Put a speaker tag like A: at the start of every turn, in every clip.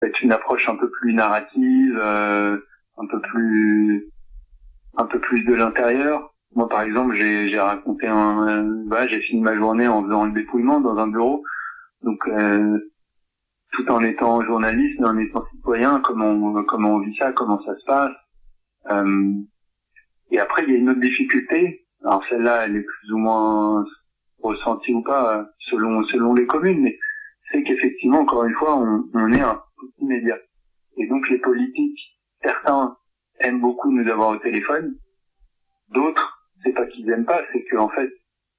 A: peut-être une approche un peu plus narrative, un peu plus de l'intérieur. Moi, par exemple, j'ai raconté j'ai fini ma journée en faisant le dépouillement dans un bureau. Donc, tout en étant journaliste, mais en étant citoyen, comment on vit ça, comment ça se passe. Et après, il y a une autre difficulté. Alors celle-là, elle est plus ou moins ressentie ou pas, selon les communes, mais c'est qu'effectivement, encore une fois, on est un petit média. Et donc les politiques, certains aiment beaucoup nous avoir au téléphone, d'autres, c'est pas qu'ils aiment pas, c'est que en fait,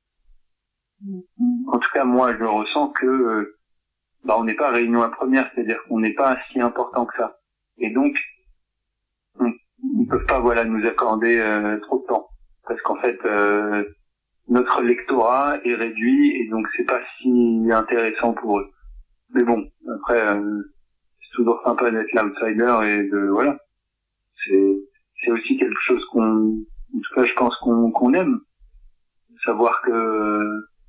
A: en tout cas moi je ressens que on n'est pas réunion à première, c'est-à-dire qu'on n'est pas si important que ça. Et donc ils peuvent pas nous accorder trop de temps, parce qu'en fait notre lectorat est réduit et donc c'est pas si intéressant pour eux. Mais bon, après c'est toujours sympa d'être l'outsider et c'est aussi quelque chose en tout cas je pense qu'on aime, savoir que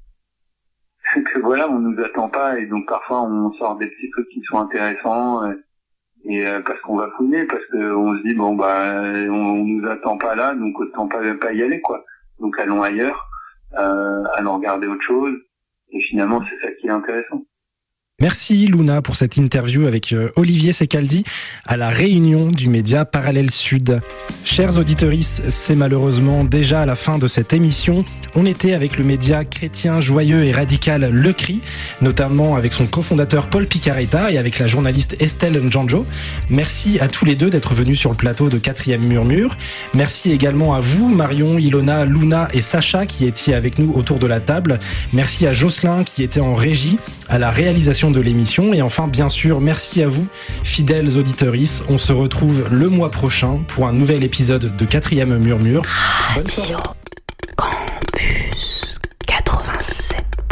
A: on nous attend pas et donc parfois on sort des petits trucs qui sont intéressants et parce qu'on va fouiner, parce que on se dit on nous attend pas là, donc autant pas y aller quoi. Donc allons ailleurs, allons regarder autre chose et finalement c'est ça qui est intéressant.
B: Merci Luna pour cette interview avec Olivier Secaldi à la réunion du média Parallèle Sud. Chers auditorices, c'est malheureusement déjà la fin de cette émission. On était avec le média chrétien, joyeux et radical Le Cri, notamment avec son cofondateur Paul Picaretta et avec la journaliste Estelle Njanjo. Merci à tous les deux d'être venus sur le plateau de 4e Murmure. Merci également à vous, Marion, Ilona, Luna et Sacha qui étiez avec nous autour de la table. Merci à Jocelyn qui était en régie, à la réalisation de l'émission. Et enfin, bien sûr, merci à vous, fidèles auditorices. On se retrouve le mois prochain pour un nouvel épisode de 4e Murmure. Bonne soirée.